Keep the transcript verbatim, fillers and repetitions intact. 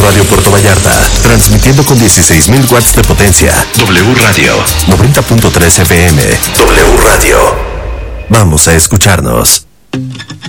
Radio Puerto Vallarta, transmitiendo con dieciséis mil watts de potencia. W Radio, noventa punto tres F M. W Radio. Vamos a escucharnos.